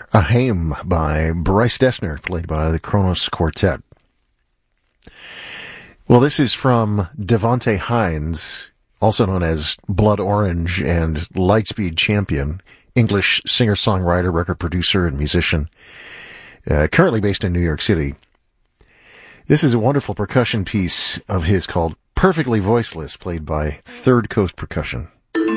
A Hymn by Bryce Dessner, played by the Kronos Quartet. Well, this is from Devonte Hines, also known as Blood Orange and Lightspeed Champion, English singer-songwriter, record producer, and musician, currently based in New York City. This is a wonderful percussion piece of his called Perfectly Voiceless, played by Third Coast Percussion.